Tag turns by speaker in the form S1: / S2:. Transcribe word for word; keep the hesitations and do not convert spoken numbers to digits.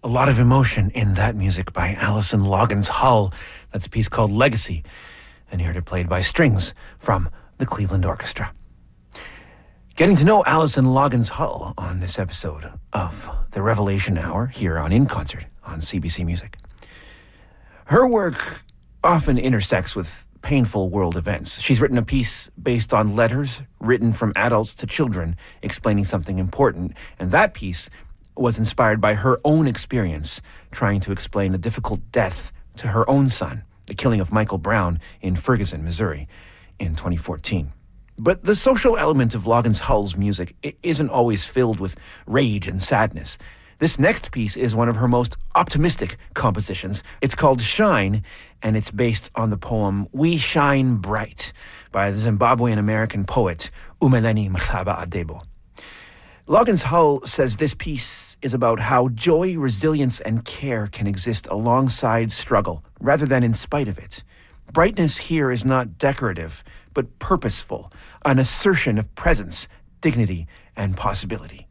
S1: A lot of emotion in that music by Alison Loggins Hull. That's a piece called Legacy, and you heard it played by strings from the Cleveland Orchestra. Getting to know Alison Loggins Hull on this episode of the Revelation Hour here on In Concert on C B C Music. Her work often intersects with painful world events. She's written a piece based on letters written from adults to children explaining something important, and that piece was inspired by her own experience trying to explain a difficult death to her own son, the killing of Michael Brown in Ferguson, Missouri in twenty fourteen. But the social element of Loggins Hull's music isn't always filled with rage and sadness. This next piece is one of her most optimistic compositions. It's called Shine, and it's based on the poem We Shine Bright by the Zimbabwean-American poet Umeleni Mhlaba Adebo. Loggins Hull says this piece is about how joy, resilience, and care can exist alongside struggle, rather than in spite of it. Brightness here is not decorative, but purposeful, an assertion of presence, dignity, and possibility.